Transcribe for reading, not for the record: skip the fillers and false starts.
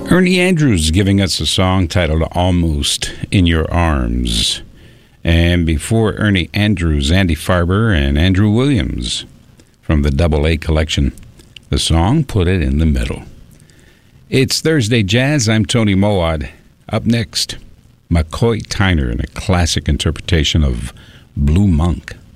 Ernie Andrews giving us a song titled Almost in Your Arms. And before Ernie Andrews, Andy Farber and Andrew Williams from the Double A collection. The song, Put It in the Middle. It's Thursday Jazz. I'm Tony Moad. Up next, McCoy Tyner in a classic interpretation of Blue Monk.